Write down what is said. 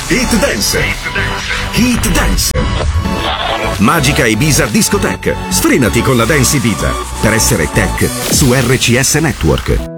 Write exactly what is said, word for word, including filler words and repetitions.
Hit Dance. Hit Dance. Magica Ibiza Discotheque. Sfrenati con la Dance Ibiza per essere tech su R C S Network.